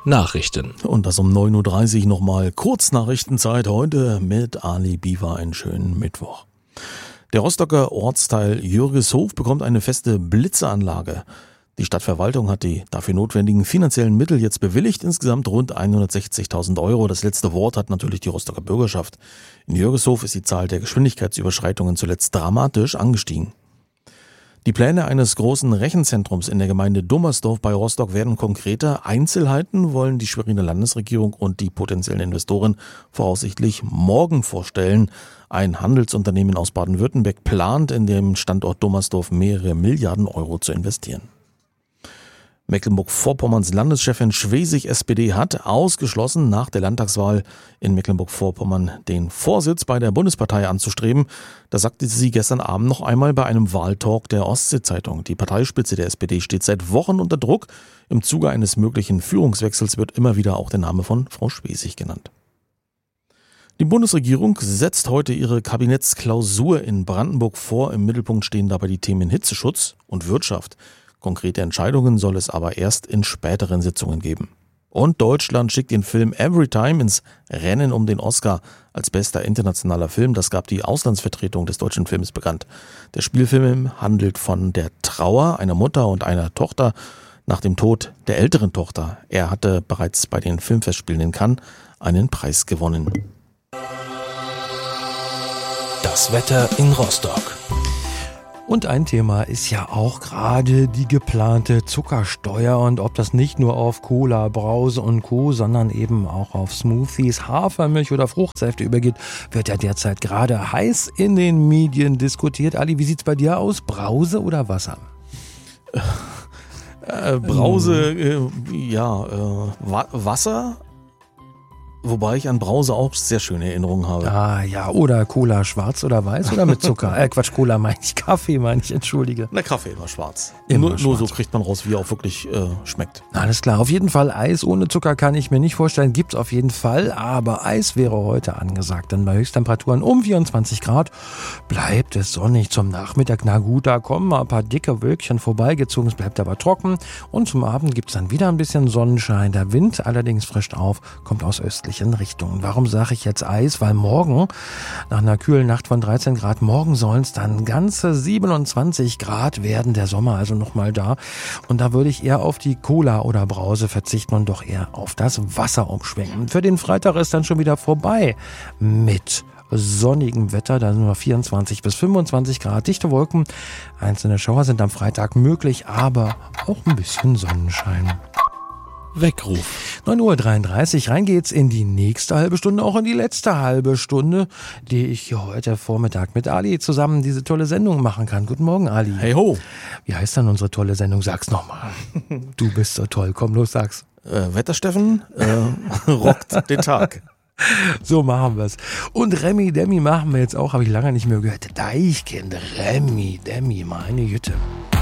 Nachrichten. Und das um 9.30 Uhr nochmal Kurznachrichtenzeit heute mit Ali Biwa. Einen schönen Mittwoch. Der Rostocker Ortsteil Jürgeshof bekommt eine feste Blitzeanlage. Die Stadtverwaltung hat die dafür notwendigen finanziellen Mittel jetzt bewilligt, insgesamt rund 160.000 Euro. Das letzte Wort hat natürlich die Rostocker Bürgerschaft. In Jürgeshof ist die Zahl der Geschwindigkeitsüberschreitungen zuletzt dramatisch angestiegen. Die Pläne eines großen Rechenzentrums in der Gemeinde Dummersdorf bei Rostock werden konkreter. Einzelheiten wollen die Schweriner Landesregierung und die potenziellen Investoren voraussichtlich morgen vorstellen. Ein Handelsunternehmen aus Baden-Württemberg plant, in dem Standort Dummersdorf mehrere Milliarden Euro zu investieren. Mecklenburg-Vorpommerns Landeschefin Schwesig SPD hat ausgeschlossen, nach der Landtagswahl in Mecklenburg-Vorpommern den Vorsitz bei der Bundespartei anzustreben. Das sagte sie gestern Abend noch einmal bei einem Wahltalk der Ostsee-Zeitung. Die Parteispitze der SPD steht seit Wochen unter Druck. Im Zuge eines möglichen Führungswechsels wird immer wieder auch der Name von Frau Schwesig genannt. Die Bundesregierung setzt heute ihre Kabinettsklausur in Brandenburg vor. Im Mittelpunkt stehen dabei die Themen Hitzeschutz und Wirtschaft. Konkrete Entscheidungen soll es aber erst in späteren Sitzungen geben. Und Deutschland schickt den Film Everytime ins Rennen um den Oscar als bester internationaler Film. Das gab die Auslandsvertretung des deutschen Films bekannt. Der Spielfilm handelt von der Trauer einer Mutter und einer Tochter nach dem Tod der älteren Tochter. Er hatte bereits bei den Filmfestspielen in Cannes einen Preis gewonnen. Das Wetter in Rostock. Und ein Thema ist ja auch gerade die geplante Zuckersteuer und ob das nicht nur auf Cola, Brause und Co., sondern eben auch auf Smoothies, Hafermilch oder Fruchtsäfte übergeht, wird ja derzeit gerade heiß in den Medien diskutiert. Ali, wie sieht's bei dir aus? Brause oder Wasser? Brause, Wasser. Wobei ich an Brause auch sehr schöne Erinnerungen habe. Ah ja, oder Cola schwarz oder weiß oder mit Zucker? Cola meine ich, Kaffee meine ich, entschuldige. Na, Kaffee immer schwarz. Immer nur so kriegt man raus, wie er auch wirklich schmeckt. Alles klar, auf jeden Fall Eis ohne Zucker kann ich mir nicht vorstellen, gibt's auf jeden Fall, aber Eis wäre heute angesagt, denn bei Höchsttemperaturen um 24 Grad bleibt es sonnig zum Nachmittag. Na gut, da kommen mal ein paar dicke Wölkchen vorbeigezogen, es bleibt aber trocken und zum Abend gibt's dann wieder ein bisschen Sonnenschein. Der Wind allerdings frischt auf, kommt aus östlichen Richtungen. Warum sage ich jetzt Eis? Weil morgen, nach einer kühlen Nacht von 13 Grad, morgen sollen es dann ganze 27 Grad werden, der Sommer also nochmal da. Und da würde ich eher auf die Cola oder Brause verzichten und doch eher auf das Wasser umschwenken. Für den Freitag ist dann schon wieder vorbei mit sonnigem Wetter, da sind nur 24 bis 25 Grad, dichte Wolken. Einzelne Schauer sind am Freitag möglich, aber auch ein bisschen Sonnenschein. Weckruf. 9.33 Uhr, rein geht's in die nächste halbe Stunde, auch in die letzte halbe Stunde, die ich hier heute Vormittag mit Ali zusammen diese tolle Sendung machen kann. Guten Morgen, Ali. Hey ho. Wie heißt dann unsere tolle Sendung? Sag's nochmal. Du bist so toll, komm los, sag's. Wettersteffen rockt den Tag. So machen wir's. Und Remi Demi machen wir jetzt auch, habe ich lange nicht mehr gehört. Deichkind, Remi Demi, meine Jütte.